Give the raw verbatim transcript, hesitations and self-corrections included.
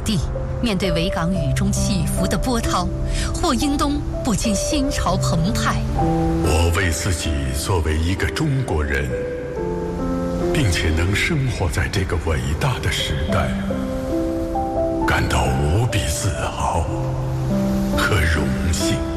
地，面对维港雨中起伏的波涛，霍英东不禁心潮澎湃。 我为自己作为一个中国人，并且能生活在这个伟大的时代，感到无比自豪和荣幸。